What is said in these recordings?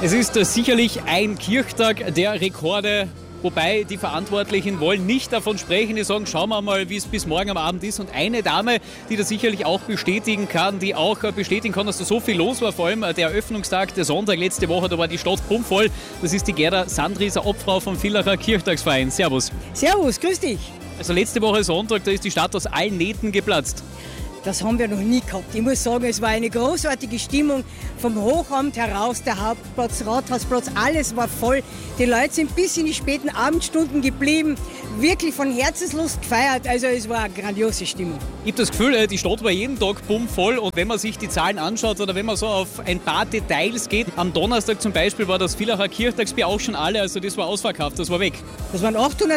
Es ist sicherlich ein Kirchtag der Rekorde, wobei die Verantwortlichen wollen nicht davon sprechen. Die sagen, schauen wir mal, wie es bis morgen am Abend ist. Und eine Dame, die das sicherlich auch bestätigen kann, die auch bestätigen kann, dass da so viel los war, vor allem der Eröffnungstag, der Sonntag letzte Woche, da war die Stadt pumpvoll. Das ist die Gerda Sandrieser, Obfrau vom Villacher Kirchtagsverein. Servus. Servus, grüß dich. Also letzte Woche Sonntag, da ist die Stadt aus allen Nähten geplatzt. Das haben wir noch nie gehabt. Ich muss sagen, es war eine großartige Stimmung vom Hochamt heraus, der Hauptplatz, Rathausplatz, alles war voll. Die Leute sind bis in die späten Abendstunden geblieben, wirklich von Herzenslust gefeiert. Also es war eine grandiose Stimmung. Ich habe das Gefühl, die Stadt war jeden Tag pumpvoll und wenn man sich die Zahlen anschaut oder wenn man so auf ein paar Details geht, am Donnerstag zum Beispiel war das Villacher Kirchtagsbier auch schon alle, also das war ausverkauft, das war weg. Das waren 800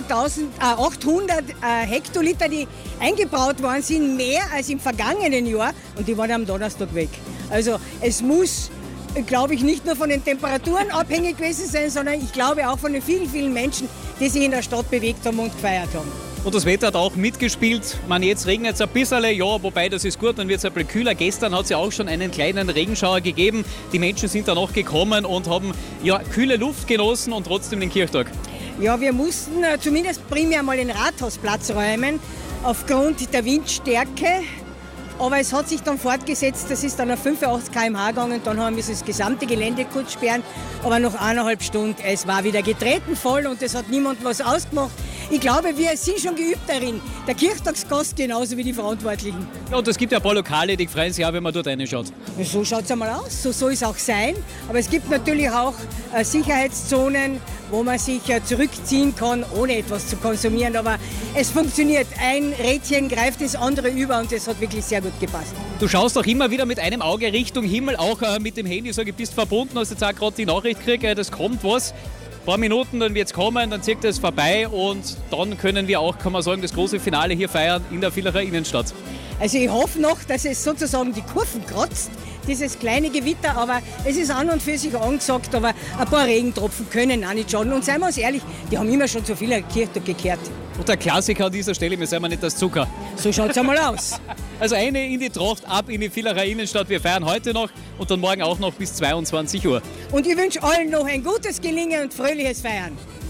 Hektoliter, die eingebraut worden sind, mehr als im vergangenen Jahr und die waren am Donnerstag weg. Also es muss, glaube ich, nicht nur von den Temperaturen abhängig gewesen sein, sondern ich glaube auch von den vielen, vielen Menschen, die sich in der Stadt bewegt haben und gefeiert haben. Und das Wetter hat auch mitgespielt. Jetzt regnet es ein bisschen, ja, wobei das ist gut, dann wird es ein bisschen kühler. Gestern hat es ja auch schon einen kleinen Regenschauer gegeben. Die Menschen sind dann auch gekommen und haben ja kühle Luft genossen und trotzdem den Kirchtag. Ja, wir mussten zumindest primär mal den Rathausplatz räumen, aufgrund der Windstärke. Aber es hat sich dann fortgesetzt, das ist dann auf 85 km/h gegangen, dann haben wir das gesamte Gelände kurz sperren. Aber nach 1,5 Stunden, es war wieder getreten voll und es hat niemand was ausgemacht. Ich glaube, wir sind schon geübt darin. Der Kirchtagsgast genauso wie die Verantwortlichen. Ja, und es gibt ja ein paar Lokale, die freuen sich auch, wenn man dort reinschaut. So schaut es einmal aus, so soll es auch sein. Aber es gibt natürlich auch Sicherheitszonen, wo man sich zurückziehen kann, ohne etwas zu konsumieren. Aber es funktioniert. Ein Rädchen greift das andere über und das hat wirklich sehr gut gepasst. Du schaust auch immer wieder mit einem Auge Richtung Himmel, auch mit dem Handy. Sag, du bist verbunden, hast jetzt auch gerade die Nachricht gekriegt, das kommt was. Ein paar Minuten, dann wird es kommen, dann zieht es vorbei und dann können wir auch, kann man sagen, das große Finale hier feiern in der Villacher Innenstadt. Also ich hoffe noch, dass es sozusagen die Kurven kratzt, dieses kleine Gewitter, aber es ist an und für sich angesagt, aber ein paar Regentropfen können auch nicht schaden. Und seien wir uns ehrlich, die haben immer schon zu viel Kirchtag gekehrt. Und der Klassiker an dieser Stelle, wir sind nicht das Zucker. So schaut es einmal aus. Also eine in die Tracht, ab in die Villacher Innenstadt. Wir feiern heute noch und dann morgen auch noch bis 22 Uhr. Und ich wünsche allen noch ein gutes Gelingen und fröhliches Feiern.